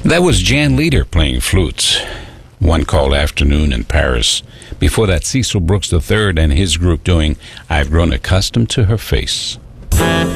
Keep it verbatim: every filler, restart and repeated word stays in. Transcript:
That was Jan Leader playing flutes. One called Afternoon in Paris. Before that, Cecil Brooks the third and his group doing I've Grown Accustomed to Her Face.